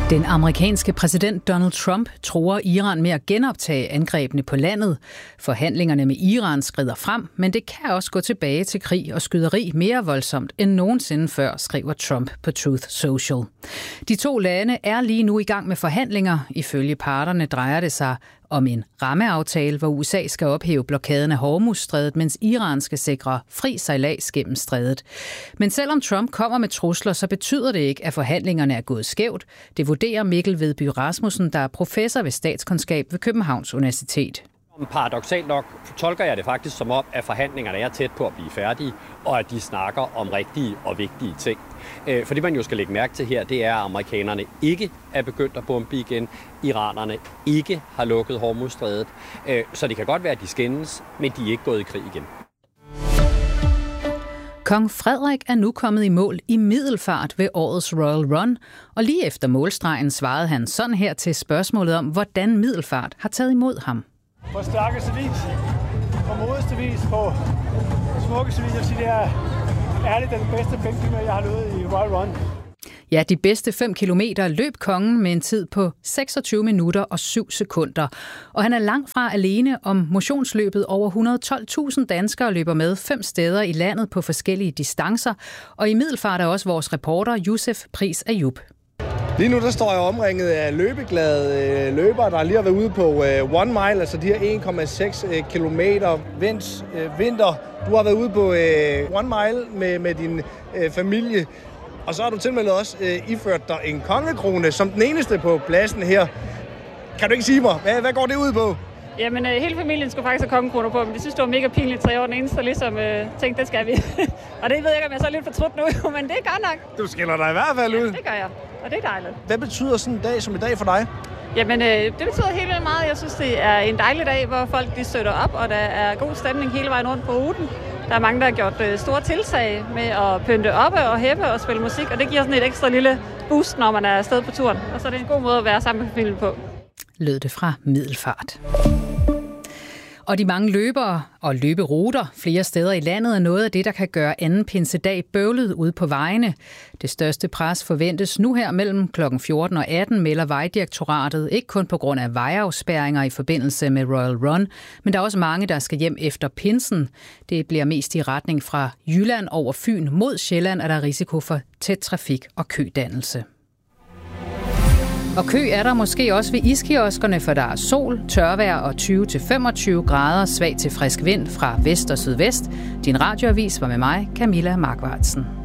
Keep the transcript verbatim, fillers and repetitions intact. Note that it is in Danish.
Den amerikanske præsident Donald Trump truer Iran med at genoptage angrebene på landet. Forhandlingerne med Iran skrider frem, men det kan også gå tilbage til krig og skyderi mere voldsomt end nogensinde før, skriver Trump på Truth Social. De to lande er lige nu i gang med forhandlinger. Ifølge parterne drejer det sig om en rammeaftale, hvor U S A skal ophæve blokaden af Hormuzstrædet, mens Iran skal sikre fri sejlads gennem strædet. Men selvom Trump kommer med trusler, så betyder det ikke, at forhandlingerne er gået skævt. Det vurderer Mikkel Vedby Rasmussen, der er professor ved statskundskab ved Københavns Universitet. Paradoksalt nok tolker jeg det faktisk som om, at forhandlingerne er tæt på at blive færdige, og at de snakker om rigtige og vigtige ting. For det, man jo skal lægge mærke til her, det er, at amerikanerne ikke er begyndt at bombe igen. Iranerne ikke har lukket Hormuzstrædet. Så det kan godt være, at de skændes, men de er ikke gået i krig igen. Kong Frederik er nu kommet i mål i Middelfart ved årets Royal Run, og lige efter målstregen svarede han sådan her til spørgsmålet om, hvordan Middelfart har taget imod ham. På stærkeste vis, på modeste vis, på smukkeste vis. Jeg siger, det er ærligt den bedste fem kilometer, jeg har løbet i Royal Run. Ja, de bedste fem kilometer løb kongen med en tid på seksogtyve minutter og syv sekunder. Og han er langt fra alene om motionsløbet. Over et hundrede og tolv tusind danskere løber med fem steder i landet på forskellige distancer. Og i Middelfart er også vores reporter Youssef Pris Ayub. Lige nu der står jeg omringet af løbeglade løbere, der lige har været ude på One Mile, altså de her en komma seks kilometer. Vinds, vinter, du har været ude på One Mile med, med din familie, og så har du tilmeldt også iført dig en kongekrone som den eneste på pladsen her. Kan du ikke sige mig, hvad, hvad går det ud på? Jamen, hele familien skulle faktisk have kongekroner på, men de synes, det var mega pinligt, så jeg var den eneste, der ligesom øh, tænkte, det skal vi. Og det ved jeg ikke, om jeg så er lidt fortrudt nu, men det er godt nok. Du skiller dig i hvert fald ud. Ja, det gør jeg, og det er dejligt. Hvad betyder sådan en dag som i dag for dig? Jamen, øh, det betyder helt vildt meget. Jeg synes, det er en dejlig dag, hvor folk de støtter op, og der er god stemning hele vejen rundt på ruten. Der er mange, der har gjort øh, store tiltag med at pynte oppe og hæppe og spille musik, og det giver sådan et ekstra lille boost, når man er afsted på turen. Og så er det en god måde at være sammen med familien på. Lød det fra Middelfart. Og de mange løbere og løberuter flere steder i landet er noget af det, der kan gøre anden pinsedag bøvlet ude på vejene. Det største pres forventes nu her mellem klokken fjorten og atten, melder Vejdirektoratet, ikke kun på grund af vejafspærringer i forbindelse med Royal Run, men der er også mange, der skal hjem efter pinsen. Det bliver mest i retning fra Jylland over Fyn mod Sjælland, er der risiko for tæt trafik og kødannelse. Og kø er der måske også ved iskioskerne, for der er sol, tørvejr og tyve til femogtyve grader, svag til frisk vind fra vest og sydvest. Din radioavis var med mig, Camilla Markvartsen.